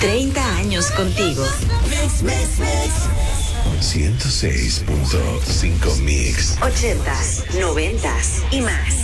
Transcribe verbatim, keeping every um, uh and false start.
treinta años contigo. ciento seis punto cinco Mix. ochentas, noventas y más.